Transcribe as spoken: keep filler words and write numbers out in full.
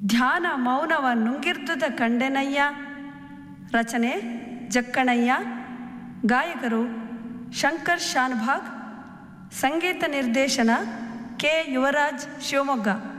ಧ್ಯಾನ ಮೌನವ ನುಂಗಿರ್ದುದ ಕಂಡೆನಯ್ಯ. ರಚನೆ ಜಕ್ಕಣಯ್ಯ. ಗಾಯಕರು ಶಂಕರ್ ಶಾನ್ಭಾಗ್. ಸಂಗೀತ ನಿರ್ದೇಶನ ಕೆ ಯುವರಾಜ್ ಶಿವಮೊಗ್ಗ.